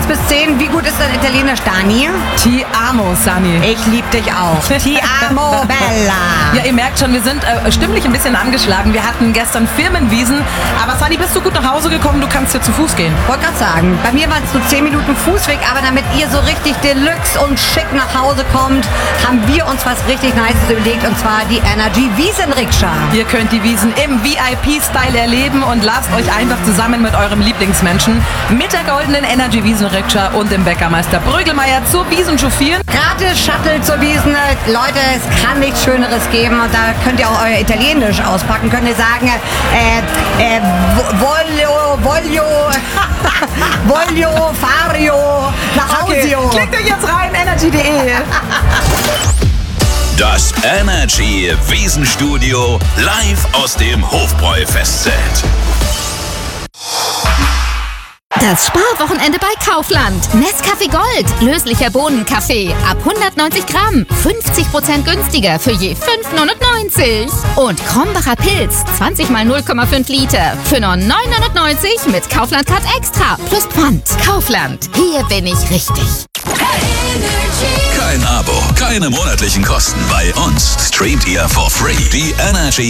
bis 10, wie gut ist dein Italienisch, Dani? Ti amo, Sunny. Ich lieb dich auch. Ti amo, Bella. Ja, ihr merkt schon, wir sind stimmlich ein bisschen angeschlagen. Wir hatten gestern Firmenwiesen. Aber Sunny, bist du gut nach Hause gekommen? Du kannst hier zu Fuß gehen. Wollte gerade sagen, bei mir waren es nur 10 Minuten Fußweg, aber damit ihr so richtig Deluxe und schick nach Hause kommt, haben wir uns was richtig Nices überlegt, und zwar die Energy Wiesenrikscha. Ihr könnt die Wiesen im VIP-Style erleben und lasst euch einfach zusammen mit eurem Lieblingsmenschen mit der goldenen Energy Wiesenrikscha und dem Bäckermeister Brögelmeier zur Wiesen chauffieren. Gratis Shuttle zur Wiesen. Leute, es kann nichts Schöneres geben. Und da könnt ihr auch euer Italienisch auspacken. Könnt ihr sagen, voglio, fario, nach Hause. Okay, klickt euch jetzt rein, energy.de. Das Energy Wiesenstudio live aus dem Hofbräu-Festzelt. Das Sparwochenende bei Kaufland. Nescafé Gold, löslicher Bohnenkaffee. Ab 190 Gramm. 50% günstiger für je 5,99. Und Krombacher Pilz, 20 mal 0,5 Liter. Für nur 9,99 mit Kaufland Card Extra. Plus Pfand. Kaufland. Hier bin ich richtig. Kein Abo, keine monatlichen Kosten. Bei uns streamt ihr for free die Energy